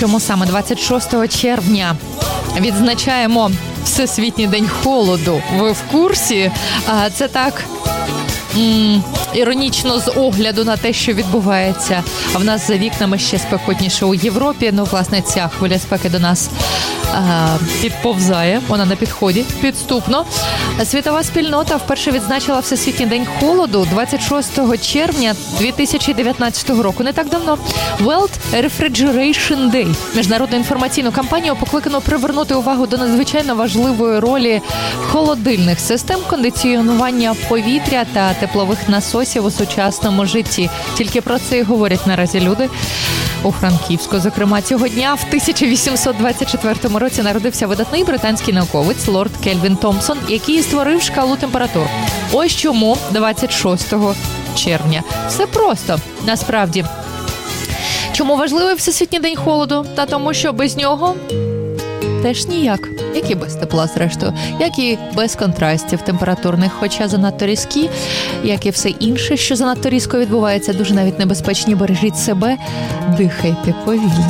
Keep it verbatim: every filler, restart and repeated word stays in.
чому саме двадцять шостого червня відзначаємо Всесвітній день холоду. Ви в курсі? А це так м- іронічно з огляду на те, що відбувається. А в нас за вікнами ще спекотніше у Європі. Ну, власне, ця хвиля спеки до нас а, підповзає. Вона на підході, підступно. Світова спільнота вперше відзначила Всесвітній день холоду двадцять шостого червня дві тисячі дев'ятнадцятого року. Не так давно. World Refrigeration Day. Міжнародну інформаційну кампанію покликано привернути увагу до надзвичайно важливої ролі холодильних систем кондиціонування повітря та теплових насосів у сучасному житті. Тільки про це і говорять наразі люди. У Франківську, зокрема, цього дня в тисяча вісімсот двадцять четвертому році народився видатний британський науковець лорд Кельвін Томпсон, який створив шкалу температур. Ось чому двадцять шостого червня. Все просто, насправді. Чому важливий Всесвітній день холоду? Та тому, що без нього теж ніяк. Як і без тепла, зрештою. Як і без контрастів температурних, хоча занадто різкі, як і все інше, що занадто різко відбувається, дуже навіть небезпечні. Бережіть себе, дихайте повільно.